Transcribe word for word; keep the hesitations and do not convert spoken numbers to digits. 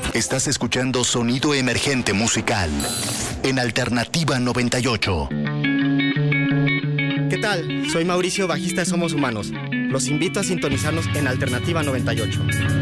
Estás escuchando Sonido Emergente Musical en Alternativa noventa y ocho. ¿Qué tal? Soy Mauricio, bajista de Somos Humanos. Los invito a sintonizarnos en Alternativa noventa y ocho.